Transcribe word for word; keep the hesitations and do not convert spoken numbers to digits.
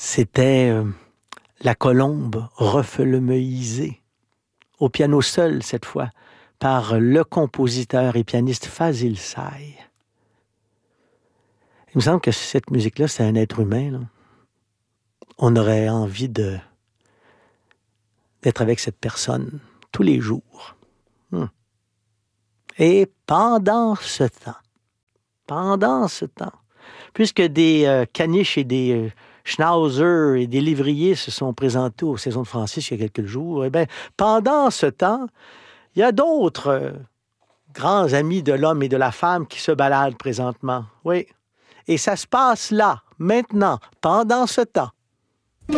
C'était euh, La Colombe refelemeisée, au piano seul cette fois, par le compositeur et pianiste Fazil Say. Il me semble que cette musique-là, c'est un être humain. Là. On aurait envie de, d'être avec cette personne tous les jours. Hmm. Et pendant ce temps, pendant ce temps, puisque des euh, caniches et des euh, schnauzers et des lévriers se sont présentés aux Saisons de Francis il y a quelques jours, eh bien, pendant ce temps, il y a d'autres euh, grands amis de l'homme et de la femme qui se baladent présentement. Oui. Et ça se passe là, maintenant, pendant ce temps.